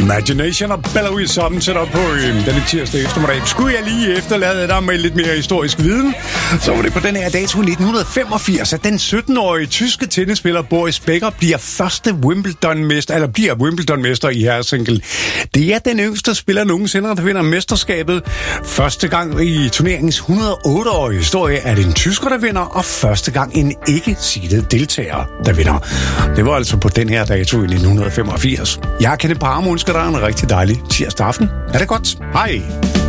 Imagination og Belarus sammen sætter på denne tirsdag eftermiddag. Skulle jeg lige efterlade dig med lidt mere historisk viden, så var det på den her dato 1985, at den 17-årige tyske tennisspiller Boris Becker bliver Wimbledon-mester i herresingle. Det er den yngste spiller nogensinde, der vinder mesterskabet. Første gang i turneringens 108-årige historie er det en tysker, der vinder, og første gang en ikke-seedet deltager, der vinder. Det var altså på den her dato i 1985. Jeg er Kenneth Parham, ønsker dig en rigtig dejlig tirsdag aften. Er det godt? Hej!